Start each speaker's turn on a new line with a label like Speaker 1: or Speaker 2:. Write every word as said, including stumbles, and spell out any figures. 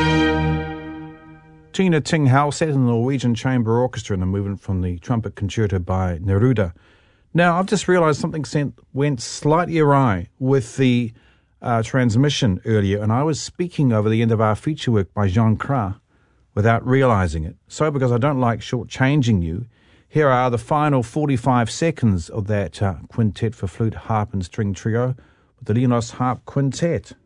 Speaker 1: Tina Ting Hao set in the Norwegian Chamber Orchestra in the movement from the Trumpet Concerto by Neruda. Now, I've just realised something sent, went slightly awry with the uh, transmission earlier, and I was speaking over the end of our feature work by Jean Cras without realising it. So, because I don't like shortchanging you, here are the final forty-five seconds of that uh, quintet for flute, harp and string trio with the Linos Harp Quintet.